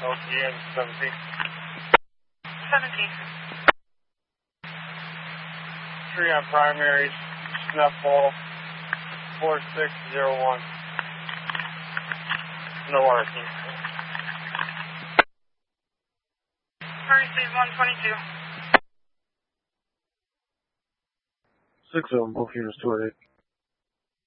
LTN 17. 17. Tree on primary, snuff ball 4601. No RC. Receive 122. 6 of them, both units 2 at 8.